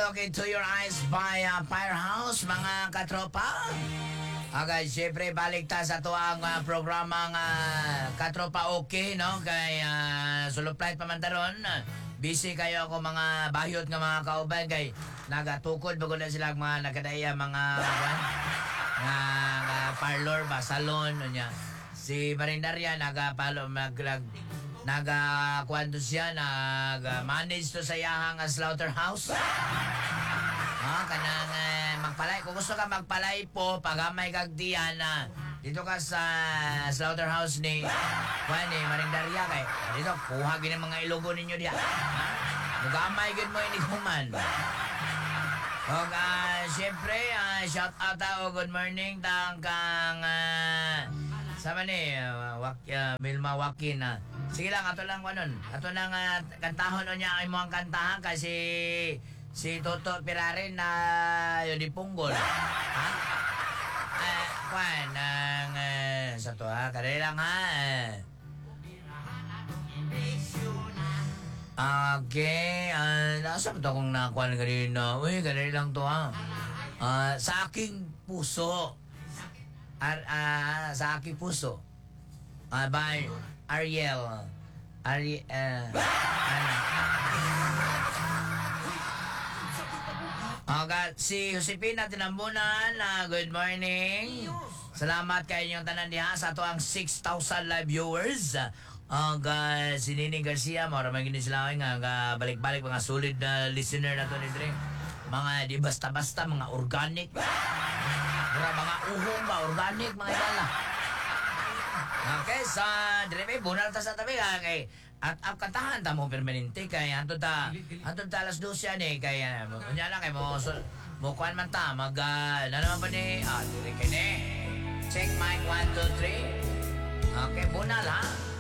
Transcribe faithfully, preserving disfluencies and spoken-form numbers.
look into your eyes by uh, Firehouse, mga katropa. Okay, syempre, balik ta sa to ang uh, programang uh, Katropa Okay, no? Kay uh, Suluplight Pamantaron. Busy kayo ako mga bahiyot nga mga kauban kay nagatukod bago na sila mga nakadaya mga uh, nga uh, parlor ba, salon, niya. Si Marindaria nagapalo maglag naga kwento siya nag uh, manage to sa iyahang uh, slaughterhouse. Ah, kanang uh, magpalay kung gusto ka magpalay po pagamay kag diyan na dito ka sa slaughterhouse ni Juan ni Marindaria kay dito kuha gid mga ilogo ninyo diha. Magamay gid mo ini kuman. Og uh, syempre uh, shout out ta good morning tang kang uh, sama ni uh, wak, uh, Milma Wakin na. Uh. Sige lang, ato lang kanon. Ato nang uh, kantahon o niya mo ang kantahan kasi si Toto Pirarin na uh, yun di punggol. Ha? Uh, kwan, ang uh, sa to ha, kadali lang ha. Okay, uh, nasa ba ito kung nakuhan kanina? Uy, kadali lang to ha. Uh, sa aking puso. Ar, uh, sa aking puso. Uh, by Ariel. Ari, uh, ano? Okay, si Josepina Tinambunan, uh, good morning. Salamat kay inyong tanan diha sa ato ang six thousand live viewers. Ang uh, si Nini Garcia, maraming gini sila nga uh, balik-balik mga solid na uh, listener na to ni Dre. Mga di basta-basta, mga organic. Mga, mga uhong ba, organic, mga ilala. Okay, sa Dre, bunal ta sa tabi ka kay at ang kantahan ta mo permanente kay anto ta anto ta alas dos yan eh kay uh, kunya lang kay mo so, mo kuan man ta mag uh, na naman pa ni ah dire kay ni check mic one two three okay bunal ha.